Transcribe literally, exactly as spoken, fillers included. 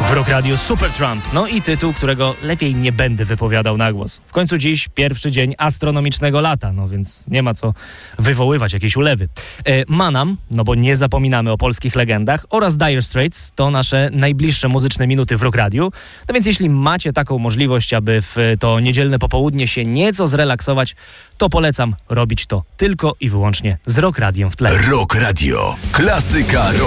W Rock Radio Supertramp. No i tytuł, którego lepiej nie będę wypowiadał na głos. W końcu dziś pierwszy dzień astronomicznego lata, no więc nie ma co wywoływać jakiejś ulewy. E, Manam, no bo nie zapominamy o polskich legendach, oraz Dire Straits to nasze najbliższe muzyczne minuty w Rock Radio. No więc jeśli macie taką możliwość, aby w to niedzielne popołudnie się nieco zrelaksować, to polecam robić to tylko i wyłącznie z Rock Radiem w tle. Rock Radio. Klasyka rock.